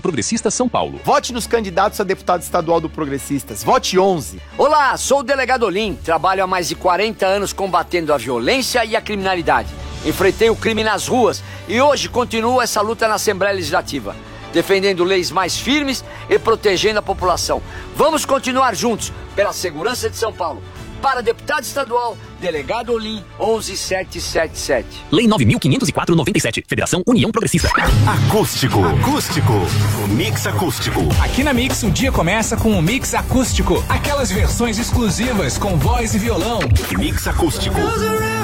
Progressistas São Paulo. Vote nos candidatos a deputado estadual do Progressistas. Vote 11. Olá, sou o delegado Olim. Trabalho há mais de 40 anos combatendo a violência e a criminalidade. Enfrentei o crime nas ruas e hoje continuo essa luta na Assembleia Legislativa, defendendo leis mais firmes e protegendo a população. Vamos continuar juntos pela segurança de São Paulo. Para deputado estadual, delegado Olim 11777. Lei 9.504/97. Federação União Progressista. Acústico. O Mix Acústico. Aqui na Mix, o dia começa com o Mix Acústico. Aquelas versões exclusivas com voz e violão. Mix Acústico.